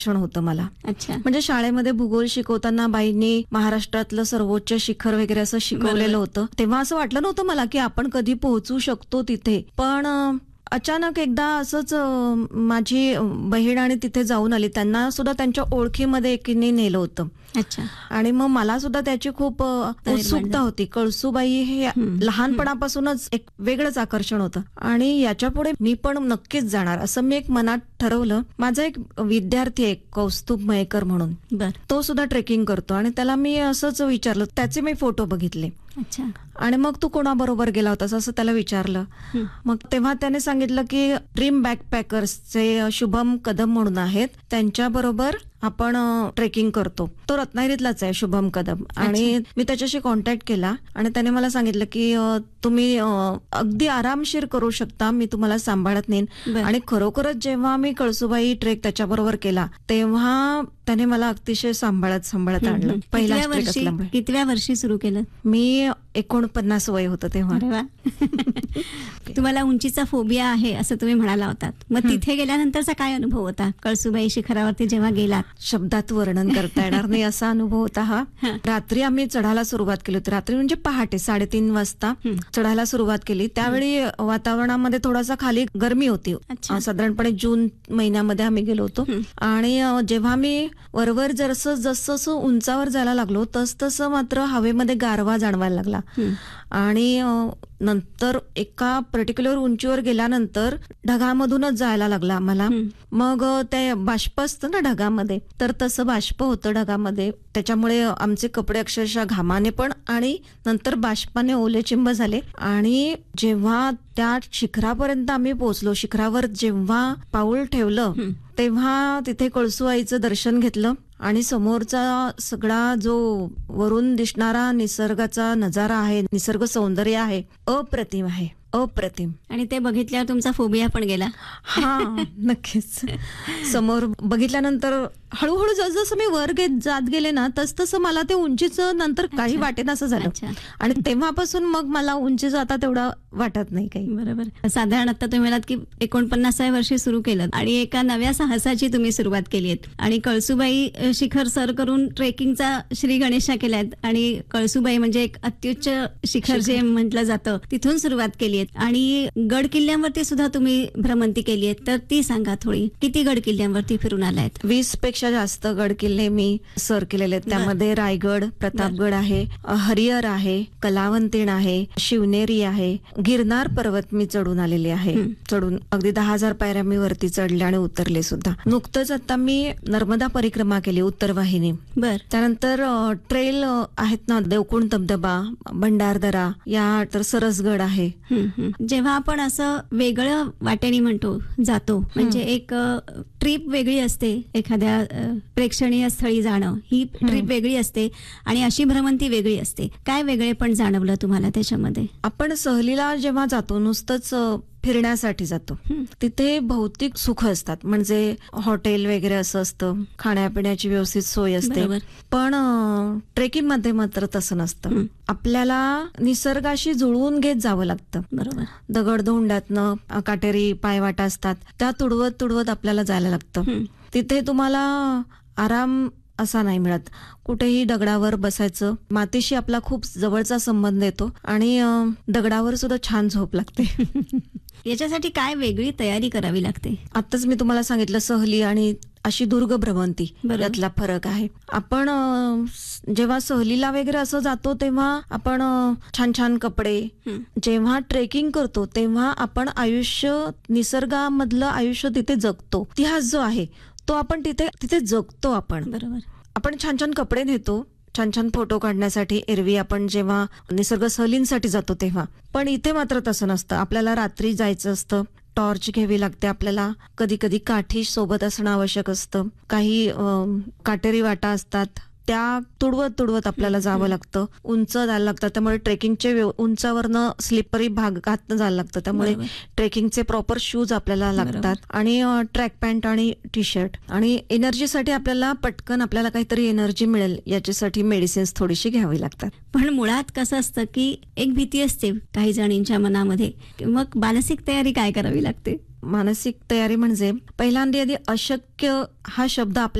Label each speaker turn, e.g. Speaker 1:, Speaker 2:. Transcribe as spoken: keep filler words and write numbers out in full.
Speaker 1: क्षण होतं मला.
Speaker 2: अच्छा.
Speaker 1: म्हणजे शाळेमध्ये भूगोल शिकवताना बाईंनी महाराष्ट्रातलं सर्वोच्च शिखर वगैरे असं शिकवलेलं होतं. तेव्हा असं वाटलं नव्हतं मला की आपण कधी पोहोचू शकतो तिथे. पण अचानक एकदा असंच माझी बहीण आणि तिथे जाऊन आली. त्यांना सुद्धा त्यांच्या ओळखीमध्ये एकीने नेलं होतं.
Speaker 2: अच्छा.
Speaker 1: आणि मग मला सुद्धा त्याची खूप उत्सुकता होती. कळसूबाई हे लहानपणापासूनच एक वेगळंच आकर्षण होतं आणि याच्या पुढे मी पण नक्कीच जाणार असं मी एक मनात ठरवलं. माझा एक विद्यार्थी आहे कौस्तुभ मयेकर म्हणून, तो सुद्धा ट्रेकिंग करतो आणि त्याला मी असंच विचारलं, त्याचे मी फोटो बघितले.
Speaker 2: अच्छा.
Speaker 1: आणि मग तू कोणाबरोबर गेला होतास असं त्याला विचारलं. मग तेव्हा त्याने सांगितलं की ड्रीम बॅकपॅकर्सचे शुभम कदम म्हणून आहेत, त्यांच्या बरोबर आपण ट्रेकिंग करतो. तो रत्नागिरीतलाच आहे शुभम कदम. आणि मी त्याच्याशी कॉन्टॅक्ट केला आणि त्याने मला सांगितलं की तुम्ही अगदी आरामशीर करू शकता, मी तुम्हाला सांभाळत नेईन. आणि खरोखरच जेव्हा मी कळसूबाई ट्रेक त्याच्याबरोबर केला तेव्हा त्याने मला अतिशय सांभाळत सांभाळत आणलं. पहिला ट्रेक असल्यामुळे.
Speaker 2: कितव्या वर्षी सुरू केलं?
Speaker 1: मी एकोणपन्नास वय होतं तेव्हा.
Speaker 2: तुम्हाला उंचीचा फोबिया आहे असं तुम्ही म्हणाला होतात, मग तिथे गेल्यानंतरचा काय अनुभव होता? कळसूबाई शिखरावरती जेव्हा गेलात,
Speaker 1: शब्दात वर्णन करता येणार नाही असा अनुभव होता हा. रात्री आम्ही चढायला सुरुवात केली होती. रात्री म्हणजे पहाटे साडेतीन वाजता चढायला सुरुवात केली. त्यावेळी वातावरणामध्ये थोडासा खाली गरमी होती. साधारणपणे जून महिन्यामध्ये आम्ही गेलो होतो. आणि जेव्हा मी वरवर जसं जसं उंचावर जायला लागलो तस तसं मात्र हवेमध्ये गारवा जाणवायला लागला. आणि नंतर एका पर्टिक्युलर उंचीवर गेल्यानंतर ढगामधूनच जायला लागला आम्हाला. मग ते बाष्प असतं ना ढगामध्ये, तर तसं बाष्प होतं ढगामध्ये. त्याच्यामुळे आमचे कपडे अक्षरशः घामाने पण आणि नंतर बाष्पाने ओलेचिंब झाले. आणि जेव्हा त्या शिखरापर्यंत आम्ही पोहोचलो, शिखरावर जेव्हा पाऊल ठेवलं तेव्हा तिथे कळसूबाईचं दर्शन घेतलं आणि समोरचा सगळा जो वरून दिसणारा निसर्गाचा नजारा आहे, निसर्ग सौंदर्य आहे, अप्रतिम आहे, अप्रतिम.
Speaker 2: आणि ते बघितल्यावर तुमचा फोबिया पण गेला?
Speaker 1: हा, नक्कीच. समोर बघितल्यानंतर हळूहळू जसजसं मी वर घेत जात गेले ना तस तसं मला ते उंचीचं नंतर काही वाटेन असं झालं. आणि तेव्हापासून मग मला उंचीचं आता तेवढा वाटत नाही काही.
Speaker 2: बरोबर. साधारण आता तुम्ही म्हणालात की एकोणपन्नासाव्या वर्षी सुरू केलं आणि एका नव्या साहसाची तुम्ही सुरुवात केली आहे. आणि कळसूबाई शिखर सर करून ट्रेकिंगचा श्री गणेशा केल्यात आणि कळसूबाई म्हणजे एक अत्युच्च शिखर जे म्हटलं जातं तिथून सुरुवात केली आहे. आणि गड किल्ल्यांवरती सुद्धा तुम्ही भ्रमंती केली आहे, तर ती सांगा थोडी. किती गड किल्ल्यांवरती फिरून आलायत?
Speaker 1: वीस पेक्षा जास्त गड किल्ले मी सर केलेले आहेत. त्यामध्ये रायगड, प्रतापगड आहे, हरिहर आहे, कलावंतीण आहे, शिवनेरी आहे, गिरनार पर्वत मी चढून आलेले आहे. चढून अगदी दहा हजार पायऱ्या मी वरती चढले आणि उतरले सुद्धा. नुकतंच आता मी नर्मदा परिक्रमा केली, उत्तर वाहिनी.
Speaker 2: बर.
Speaker 1: त्यानंतर ट्रेल आहेत ना, देवकुंड धबधबा, भंडारदरा, या तर सरसगड आहे.
Speaker 2: जेव्हा आपण असं वेगळं वाटेनी म्हणतो जातो, म्हणजे एक ट्रिप वेगळी असते, एखाद्या प्रेक्षणीय स्थळी जाणं ही ट्रिप वेगळी असते आणि अशी भ्रमंती वेगळी असते. काय वेगळे पण जाणवलं तुम्हाला त्याच्यामध्ये?
Speaker 1: आपण सहलीला जेव्हा जातो नुसतंच फिरण्यासाठी जातो, तिथे भौतिक सुख असतात, म्हणजे हॉटेल वगैरे असं असतं, खाण्यापिण्याची व्यवस्थित सोय असते. पण ट्रेकिंग मध्ये मात्र तसं नसतं. आपल्याला निसर्गाशी जुळवून घेत जावं लागतं.
Speaker 2: बरोबर.
Speaker 1: दगडधोंड्यातनं काटेरी पायवाटा असतात, त्या तुडवत तुडवत आपल्याला जायला लागतं. तिथे तुम्हाला आराम असा नाही मिळत. कुठेही दगडावर बसायचं, मातीशी आपला खूप जवळचा संबंध येतो आणि दगडावर सुद्धा छान झोप लागते.
Speaker 2: याच्यासाठी काय वेगळी तयारी करावी लागते?
Speaker 1: आताच मी तुम्हाला सांगितलं, सहली आणि अशी दुर्ग भ्रमंती यातला फरक आहे. आपण जेव्हा सहलीला वगैरे असं जातो तेव्हा आपण छान छान कपडे, जेव्हा ट्रेकिंग करतो तेव्हा आपण आयुष्य, निसर्गामधलं आयुष्य तिथे जगतो. इतिहास जो आहे तो आपण तिथे तिथे जगतो आपण.
Speaker 2: बरोबर.
Speaker 1: आपण छान छान कपडे नेतो छान छान फोटो काढण्यासाठी, एरवी आपण जेव्हा निसर्ग सहलींसाठी जातो तेव्हा. पण इथे मात्र तसं नसतं. आपल्याला रात्री जायचं असतं, टॉर्च घ्यावी लागते आपल्याला, कधी कधी काठी सोबत असणं आवश्यक असतं, काही काटेरी वाटा असतात त्या तुडवत तुडवत आपल्याला जावं लागतं, उंच जायला लागतं. त्यामुळे ट्रेकिंगचे उंचावरनं स्लिपरी भागात जायला लागतं, त्यामुळे ट्रेकिंगचे प्रॉपर शूज आपल्याला लागतात आणि ट्रॅक पॅन्ट आणि टी शर्ट. आणि एनर्जीसाठी आपल्याला पटकन आपल्याला काहीतरी एनर्जी मिळेल याच्यासाठी मेडिसिन्स थोडीशी घ्यावी लागतात.
Speaker 2: पण मुळात कसं असतं की एक भीती असते काही जणींच्या मनामध्ये, मग मानसिक तयारी काय करावी लागते?
Speaker 1: मानसिक तयारी म्हणजे पहिल्यांदा आधी अशक्य हा शब्द आपल्या